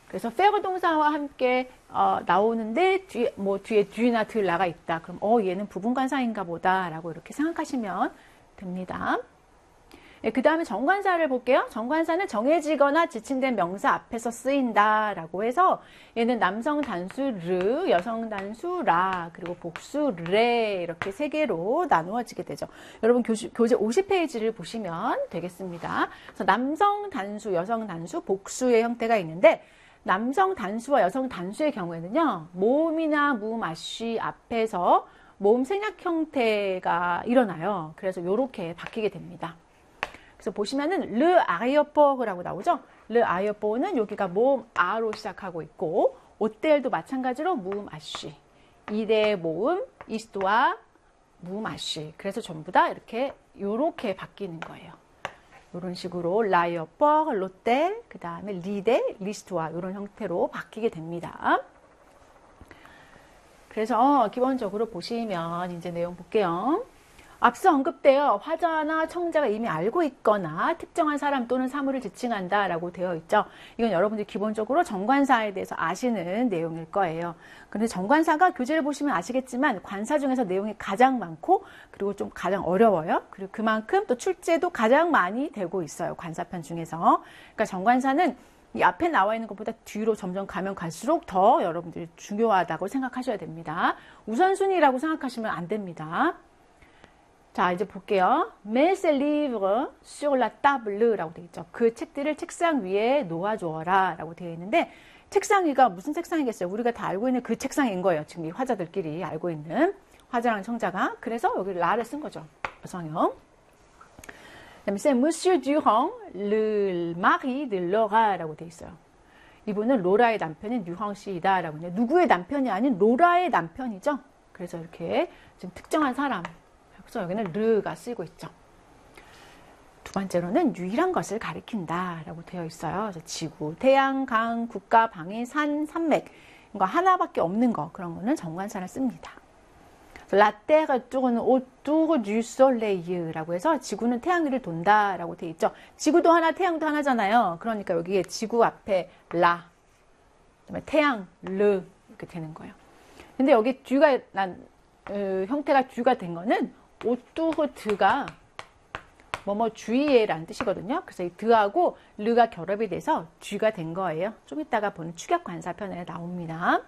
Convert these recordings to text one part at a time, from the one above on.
그래서 faire 동사와 함께 나오는데 뒤에 du나 들라가 있다. 그럼 얘는 부분관사인가 보다라고 이렇게 생각하시면 됩니다. 네, 그 다음에 정관사를 볼게요. 정관사는 정해지거나 지칭된 명사 앞에서 쓰인다 라고 해서 얘는 남성 단수 르, 여성 단수 라, 그리고 복수 레 이렇게 세 개로 나누어지게 되죠. 여러분 교재 50페이지를 보시면 되겠습니다. 그래서 남성 단수, 여성 단수, 복수의 형태가 있는데 남성 단수와 여성 단수의 경우에는요. 모음이나 무마쉬 앞에서 모음 생략 형태가 일어나요. 그래서 이렇게 바뀌게 됩니다. 그래서 보시면은 르 아이어퍼라고 나오죠. 르 아이어퍼는 여기가 모음 아로 시작하고 있고 오텔도 마찬가지로 무음 아쉬. 이대 모음 이스도아 무음 아쉬. 그래서 전부 다 이렇게 바뀌는 거예요. 이런 식으로 라이어퍼, 롯데, 그 다음에 리데, 리스토아 이런 형태로 바뀌게 됩니다. 그래서 기본적으로 보시면 이제 내용 볼게요. 앞서 언급되어 화자나 청자가 이미 알고 있거나 특정한 사람 또는 사물을 지칭한다 라고 되어 있죠. 이건 여러분들이 기본적으로 정관사에 대해서 아시는 내용일 거예요. 그런데 정관사가 교재를 보시면 아시겠지만 관사 중에서 내용이 가장 많고 그리고 좀 가장 어려워요. 그리고 그만큼 또 출제도 가장 많이 되고 있어요. 관사편 중에서. 그러니까 정관사는 이 앞에 나와 있는 것보다 뒤로 점점 가면 갈수록 더 여러분들이 중요하다고 생각하셔야 됩니다. 우선순위라고 생각하시면 안 됩니다. 자, 이제 볼게요. Mets ces livres sur la table 라고 되어 있죠. 그 책들을 책상 위에 놓아주어라 라고 되어 있는데 책상 위가 무슨 책상이겠어요? 우리가 다 알고 있는 그 책상인 거예요. 지금 이 화자들끼리 알고 있는 화자랑 청자가. 그래서 여기 라를 쓴 거죠. 여성형. 그다음에 c'est Monsieur Durand, le mari de Laura 라고 되어 있어요. 이분은 로라의 남편인 류황 씨이다 라고 하는데 누구의 남편이 아닌 로라의 남편이죠. 그래서 이렇게 좀 특정한 사람. 그래서 여기는 르가 쓰이고 있죠. 두 번째로는 유일한 것을 가리킨다 라고 되어 있어요. 그래서 지구, 태양, 강, 국가, 방위, 산, 산맥 이거 하나밖에 없는 거 그런 거는 정관사를 씁니다. La Terre tourne autour du Soleil 라고 해서 지구는 태양 위를 돈다 라고 되어 있죠. 지구도 하나, 태양도 하나잖아요. 그러니까 여기에 지구 앞에 라, 그다음에 태양, 르 이렇게 되는 거예요. 근데 여기 뒤가 형태가 뒤가 된 거는 오뚜흐 드가 뭐뭐 주의해라는 뜻이거든요. 그래서 이 드하고 르가 결합이 돼서 쥐가 된 거예요. 좀 이따가 보는 추격 관사편에 나옵니다.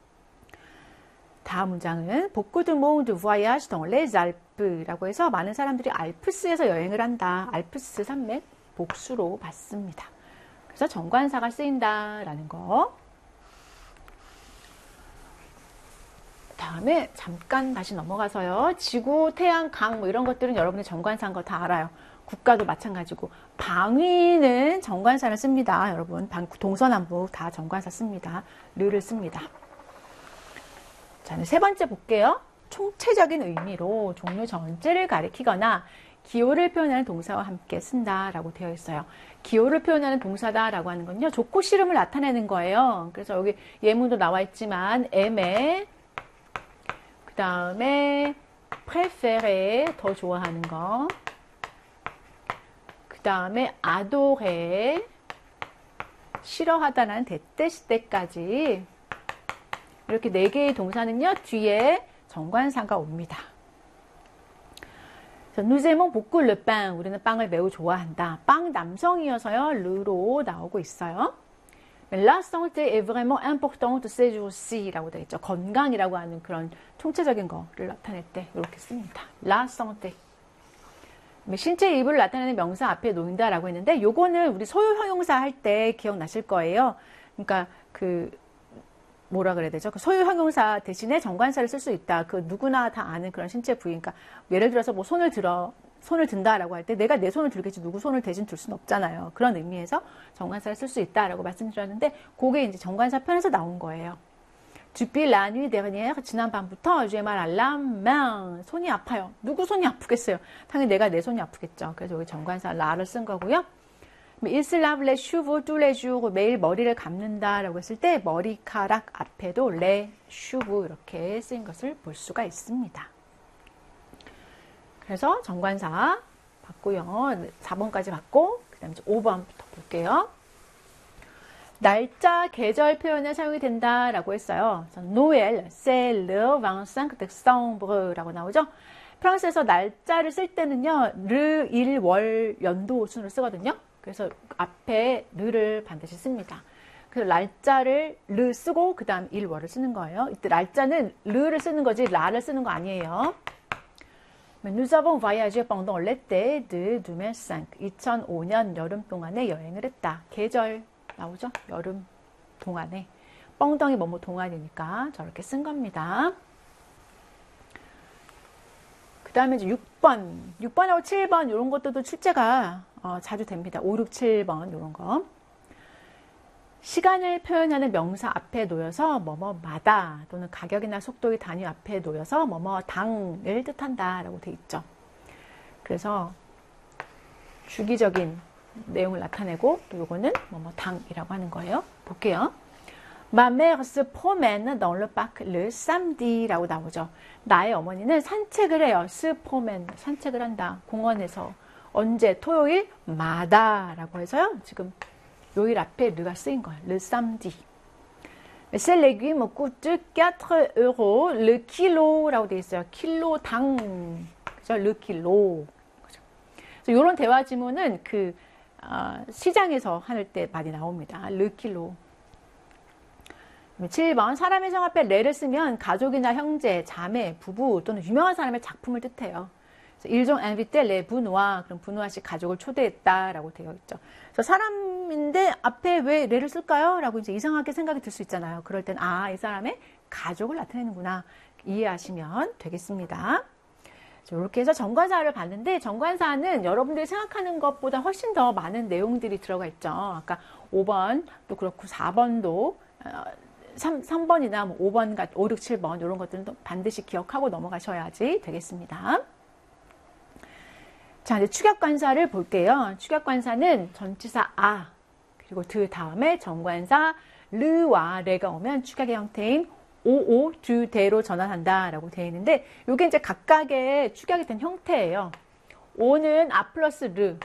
다음 문장은 Beaucoup de monde voyage dans les Alpes라고 해서 많은 사람들이 알프스에서 여행을 한다. 알프스 산맥 복수로 봤습니다. 그래서 정관사가 쓰인다라는 거. 다음에 잠깐 다시 넘어가서요. 지구, 태양, 강 뭐 이런 것들은 여러분들 정관사인 거 다 알아요. 국가도 마찬가지고 방위는 정관사를 씁니다. 여러분 동서남북 다 정관사 씁니다. 르를 씁니다. 자, 세 번째 볼게요. 총체적인 의미로 종류 전체를 가리키거나 기호를 표현하는 동사와 함께 쓴다라고 되어 있어요. 기호를 표현하는 동사다라고 하는 건요. 좋고 싫음을 나타내는 거예요. 그래서 여기 예문도 나와 있지만 aimer 그 다음에 préférer 더 좋아하는 거 그 다음에 adorer 싫어하다라는 대때시때까지 이렇게 4개의 동사는요 뒤에 정관사가 옵니다. Nous aimons beaucoup le pain. 우리는 빵을 매우 좋아한다. 빵 남성이어서요 르로 나오고 있어요. La santé est vraiment importante ces jours-ci 라고 되어 있죠. 건강이라고 하는 그런 총체적인 거를 나타낼 때 이렇게 씁니다. La santé. 신체 일부를 나타내는 명사 앞에 놓인다라고 했는데 요거는 우리 소유 형용사 할 때 기억나실 거예요. 그러니까 뭐라 그래야 되죠? 소유 형용사 대신에 정관사를 쓸 수 있다. 누구나 다 아는 그런 신체 부위. 그러니까 예를 들어서 뭐 손을 든다라고 할 때 내가 내 손을 들겠지 누구 손을 대신 들 수는 없잖아요. 그런 의미에서 정관사를 쓸 수 있다라고 말씀드렸는데 그게 이제 정관사 편에서 나온 거예요. Depuis la nuit dernière, 지난 밤부터 j'ai mal à la main. 손이 아파요. 누구 손이 아프겠어요? 당연히 내가 내 손이 아프겠죠. 그래서 여기 정관사 라를 쓴 거고요. Il se lave les cheveux tous les jours. 매일 머리를 감는다라고 했을 때 머리카락 앞에도 les cheveux 이렇게 쓰인 것을 볼 수가 있습니다. 그래서 정관사 봤고요. 4번까지 봤고 그 다음에 5번부터 볼게요. 날짜, 계절 표현에 사용이 된다라고 했어요. 노엘, c'est le 25 décembre라고 나오죠. 프랑스에서 날짜를 쓸 때는요, 르, 일, 월, 연도 순으로 쓰거든요. 그래서 앞에 르를 반드시 씁니다. 그래서 날짜를 르 쓰고 그 다음 일, 월을 쓰는 거예요. 이때 날짜는 르를 쓰는 거지 라를 쓰는 거 아니에요. Nous avons voyagé pendant l'été de 2005. 2005년 여름 동안에 여행을 했다. 계절 나오죠? 여름 동안에. 뻥덩이 뭐뭐 동안이니까 저렇게 쓴 겁니다. 그 다음에 이제 6번하고 7번 이런 것들도 출제가 자주 됩니다. 5, 6, 7번 이런 거. 시간을 표현하는 명사 앞에 놓여서 뭐뭐마다 또는 가격이나 속도의 단위 앞에 놓여서 뭐뭐당을 뜻한다 라고 돼 있죠. 그래서 주기적인 내용을 나타내고 또 요거는 뭐뭐당이라고 하는 거예요. 볼게요. Ma mère se promène dans le parc le samedi 라고 나오죠. 나의 어머니는 산책을 해요. se promène, 산책을 한다. 공원에서. 언제? 토요일마다 라고 해서요. 지금 요일 앞에 르가 쓰인 거예요. le samedi. Ces légumes coûtent 4 euros le kilo 라고 되어 있어요. 킬로당. 그죠? le kilo. 그죠? 그래서 이런 대화 지문은 시장에서 할 때 많이 나옵니다. le kilo. 7번 사람의 성 앞에 레를 쓰면 가족이나 형제, 자매, 부부 또는 유명한 사람의 작품을 뜻해요. 일종 invité les Benoît, 그럼 부누아 씨 가족을 초대했다라고 되어 있죠. 그래서 사람인데 앞에 왜 레를 쓸까요? 라고 이제 이상하게 생각이 들 수 있잖아요. 그럴 땐 이 사람의 가족을 나타내는구나 이해하시면 되겠습니다. 이렇게 해서 정관사를 봤는데 정관사는 여러분들이 생각하는 것보다 훨씬 더 많은 내용들이 들어가 있죠. 아까 5번도 그렇고 4번도 3번이나 5번, 5, 6, 7번 이런 것들은 반드시 기억하고 넘어가셔야지 되겠습니다. 자, 이제 축약관사를 볼게요. 축약관사는 전치사 아 그리고 그 다음에 정관사 르와 레가 오면 축약의 형태인 오오 두 대로 전환한다라고 되어 있는데 이게 이제 각각의 축약이 된 형태예요. 오는 아 플러스 르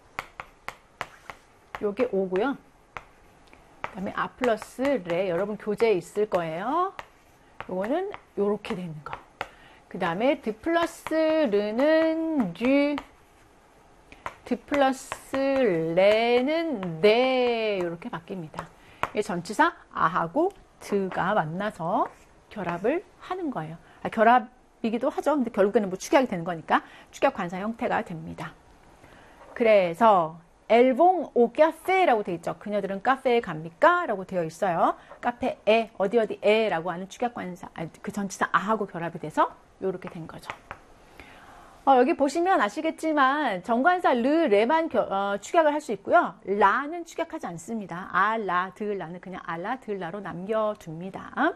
요게 오고요. 그 다음에 아 플러스 레 여러분 교재에 있을 거예요. 요거는 요렇게 되는 거. 그 다음에 드 플러스 르는 듀 드 플러스 레는 네 이렇게 바뀝니다. 전치사 아하고 드가 만나서 결합을 하는 거예요. 결합이기도 하죠. 근데 결국에는 뭐 축약이 되는 거니까 축약 관사 형태가 됩니다. 그래서 엘봉 오 카페라고 되어 있죠. 그녀들은 카페에 갑니까? 라고 되어 있어요. 카페에 어디에 라고 하는 축약 관사 그 전치사 아하고 결합이 돼서 이렇게 된 거죠. 여기 보시면 아시겠지만 정관사 르, 레만 축약을 할 수 있고요. 라는 축약하지 않습니다. 아, 라, 드, 라는 그냥 알라, 드, 라로 남겨둡니다.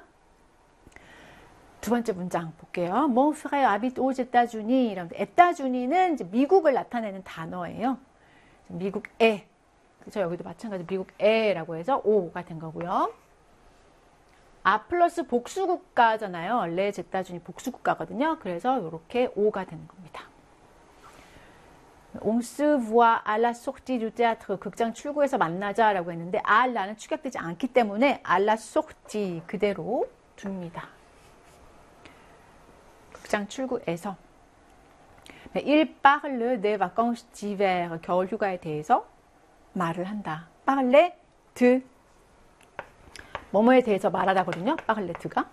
두 번째 문장 볼게요. Mon frère habite aux États-Unis. 에따주니는 이제 미국을 나타내는 단어예요. 미국에. 그렇죠? 여기도 마찬가지로 미국에라고 해서 오가 된 거고요. 아 플러스 복수국가잖아요. 레 제따준이 복수국가거든요. 그래서 이렇게 오가 되는 겁니다. On se voit à la sortie du théâtre. 극장 출구에서 만나자라고 했는데 à la는 축약되지 않기 때문에 à la sortie 그대로 둡니다. 극장 출구에서. Il parle des vacances d'hiver. 겨울 휴가에 대해서 말을 한다. parle de 뭐뭐에 대해서 말하다거든요. 파글레트가.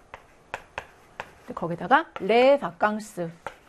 거기다가 레 바캉스.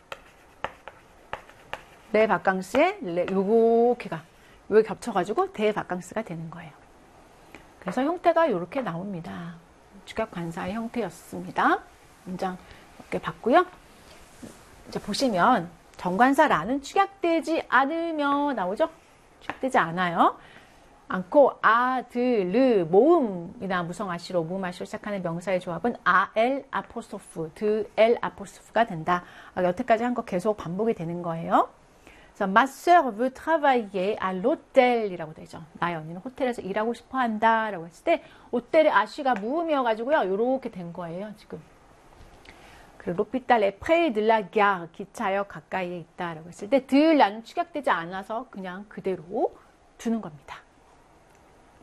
레 바캉스에 요렇게가 요게 겹쳐가지고 대 바캉스가 되는 거예요. 그래서 형태가 이렇게 나옵니다. 축약 관사의 형태였습니다. 문장 이렇게 봤고요. 이제 보시면 정관사라는 축약되지 않으며 나오죠. 축약되지 않아요. 않고 아, 드, 르, 모음이나 무성아시로 무음아시로 시작하는 명사의 조합은 아, 엘, 아포스토프, 드, 엘, 아포스토프가 된다. 여태까지 한 거 계속 반복이 되는 거예요. 그래서 ma soeur veut travailler à l'hôtel이라고 되죠. 나의 언니는 호텔에서 일하고 싶어 한다 라고 했을 때 호텔의 아쉬가 무음이어가지고요. 이렇게 된 거예요. 지금. 그리고 l'hôpital est près de la gare, 기차역 가까이에 있다 라고 했을 때 드라는 축약되지 않아서 그냥 그대로 두는 겁니다.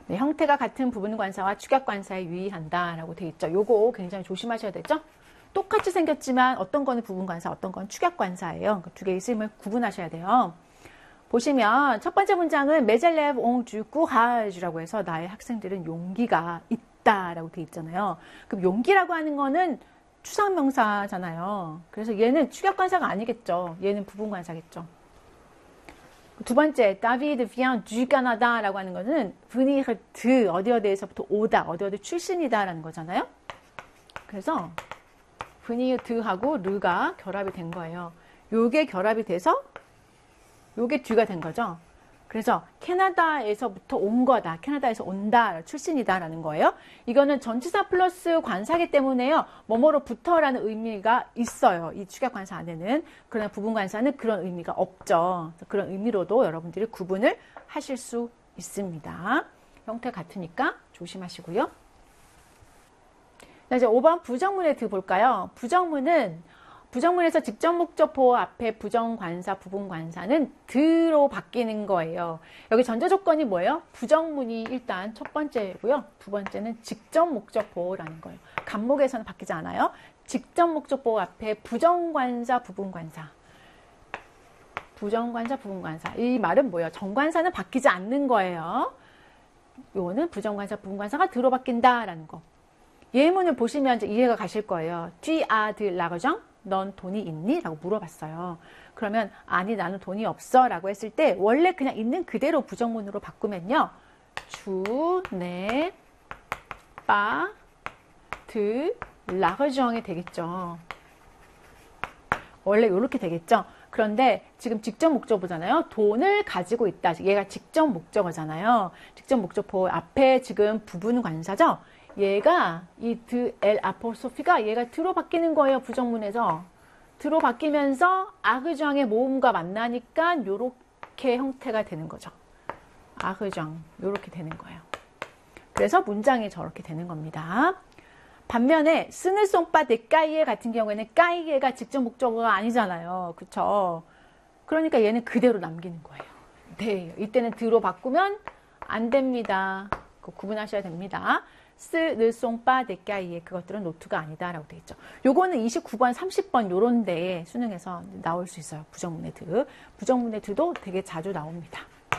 네, 형태가 같은 부분관사와 축약관사에 유의한다라고 되어 있죠. 요거 굉장히 조심하셔야 되죠. 똑같이 생겼지만 어떤 거는 부분관사, 어떤 건 축약관사예요. 두 개의 쓰임을 구분하셔야 돼요. 보시면 첫 번째 문장은 mes élèves ont du courage라고 해서 나의 학생들은 용기가 있다라고 되어 있잖아요. 그럼 용기라고 하는 거는 추상명사잖아요. 그래서 얘는 축약관사가 아니겠죠. 얘는 부분관사겠죠. 두 번째, David vient du Canada라고 하는 거는 venir de 어디 어디에서부터 오다, 어디 어디 출신이다라는 거잖아요. 그래서 venir de하고 르가 결합이 된 거예요. 요게 결합이 돼서 요게 뒤가 된 거죠. 그래서 캐나다에서부터 온 거다. 캐나다에서 온다. 출신이다라는 거예요. 이거는 전치사 플러스 관사기 때문에요. 뭐뭐로부터라는 의미가 있어요. 이 축약관사 안에는. 그러나 부분관사는 그런 의미가 없죠. 그런 의미로도 여러분들이 구분을 하실 수 있습니다. 형태 같으니까 조심하시고요. 자, 이제 5번 부정문에 들어볼까요? 부정문에서 직접 목적 보호 앞에 부정관사, 부분관사는 드로 바뀌는 거예요. 여기 전제 조건이 뭐예요? 부정문이 일단 첫 번째고요. 두 번째는 직접 목적 보호라는 거예요. 간목에서는 바뀌지 않아요. 직접 목적 보호 앞에 부정관사, 부분관사. 부정관사, 부분관사. 이 말은 뭐예요? 정관사는 바뀌지 않는 거예요. 요거는 부정관사, 부분관사가 드로 바뀐다라는 거. 예문을 보시면 이제 이해가 가실 거예요. Tu as de l'argent? 넌 돈이 있니? 라고 물어봤어요. 그러면 아니 나는 돈이 없어 라고 했을 때 원래 그냥 있는 그대로 부정문으로 바꾸면요. 주, 네, 빠, 드, l'argent이 되겠죠. 원래 이렇게 되겠죠. 그런데 지금 직접 목적어잖아요. 돈을 가지고 있다. 얘가 직접 목적어잖아요. 직접 목적어 앞에 지금 부분 관사죠. 얘가 이 드, 엘, 아포스토피가 얘가 드로 바뀌는 거예요. 부정문에서. 드로 바뀌면서 아흐정의 모음과 만나니까 요렇게 형태가 되는 거죠. 아흐정. 요렇게 되는 거예요. 그래서 문장이 저렇게 되는 겁니다. 반면에 스늘송빠 데까이에 같은 경우에는 까이에가 직접 목적어가 아니잖아요. 그쵸? 그러니까 얘는 그대로 남기는 거예요. 네. 이때는 드로 바꾸면 안 됩니다. 그거 구분하셔야 됩니다. 스늘송빠 데까이에 그것들은 노트가 아니다라고 되어 있죠. 요거는 29번, 30번 요런 데에 수능에서 나올 수 있어요. 부정문의 드. 부정문의 드도 되게 자주 나옵니다.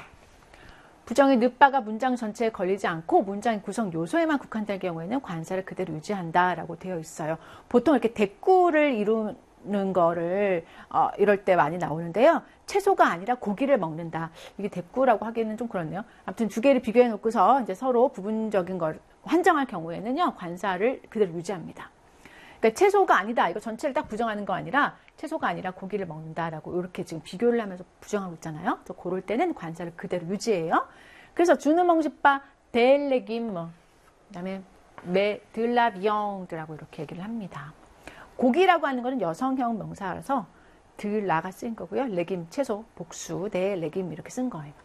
부정의 늦바가 문장 전체에 걸리지 않고 문장의 구성 요소에만 국한될 경우에는 관사를 그대로 유지한다라고 되어 있어요. 보통 이렇게 대꾸를 이루는 거를 이럴 때 많이 나오는데요. 채소가 아니라 고기를 먹는다. 이게 대꾸라고 하기에는 좀 그렇네요. 아무튼 두 개를 비교해 놓고서 이제 서로 부분적인 걸 환정할 경우에는요. 관사를 그대로 유지합니다. 그러니까 채소가 아니다. 이거 전체를 딱 부정하는 거 아니라 채소가 아니라 고기를 먹는다라고 이렇게 지금 비교를 하면서 부정하고 있잖아요. 그래서 그럴 때는 관사를 그대로 유지해요. 그래서 주는 멍집바 델레김 그다음에 메 들라비앙드라고 이렇게 얘기를 합니다. 고기라고 하는 거는 여성형 명사라서 들라가 쓰인 거고요. 레김 채소 복수 네 레김 이렇게 쓴 거예요.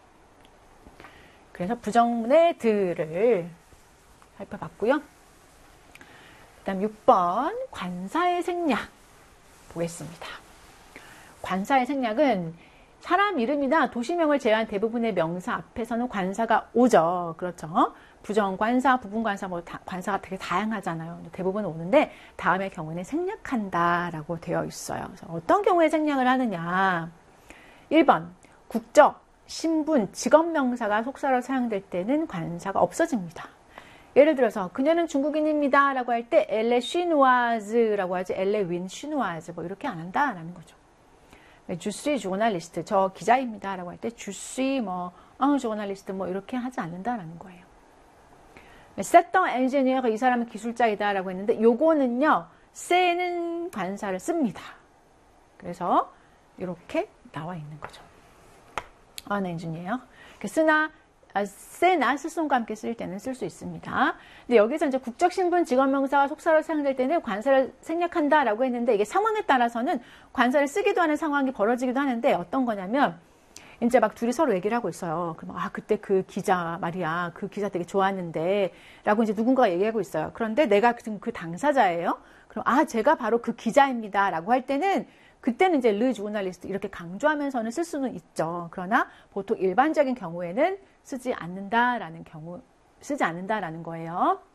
그래서 부정문의 들을 살펴봤고요. 그다음 6번 관사의 생략 보겠습니다. 관사의 생략은 사람 이름이나 도시명을 제외한 대부분의 명사 앞에서는 관사가 오죠. 그렇죠. 부정관사, 부분관사, 관사가 되게 다양하잖아요. 대부분 오는데 다음의 경우에는 생략한다라고 되어 있어요. 그래서 어떤 경우에 생략을 하느냐. 1번 국적, 신분, 직업명사가 속사로 사용될 때는 관사가 없어집니다. 예를 들어서 그녀는 중국인입니다 라고 할 때 엘레 쉬누아즈라고 하지 엘레 윈 쉬누아즈 뭐 이렇게 안 한다라는 거죠. 주시 조널리스트 저 기자입니다 라고 할 때 주시 조널리스트 뭐 이렇게 하지 않는다라는 거예요. 세터 엔지니어가 이 사람은 기술자이다 라고 했는데 요거는요 세는 관사를 씁니다. 그래서 이렇게 나와 있는 거죠. 안 엔지니어 쓰나 세나 스송과 함께 쓸 때는 쓸 수 있습니다. 근데 여기서 이제 국적, 신분, 직업명사가 속사로 사용될 때는 관사를 생략한다라고 했는데 이게 상황에 따라서는 관사를 쓰기도 하는 상황이 벌어지기도 하는데 어떤 거냐면 이제 막 둘이 서로 얘기를 하고 있어요. 그럼 그때 그 기자 말이야. 그 기자 되게 좋았는데 라고 이제 누군가가 얘기하고 있어요. 그런데 내가 지금 그 당사자예요. 그럼 제가 바로 그 기자입니다. 라고 할 때는 그때는 이제 르 조널리스트 이렇게 강조하면서는 쓸 수는 있죠. 그러나 보통 일반적인 경우에는 쓰지 않는다라는 경우 쓰지 않는다라는 거예요.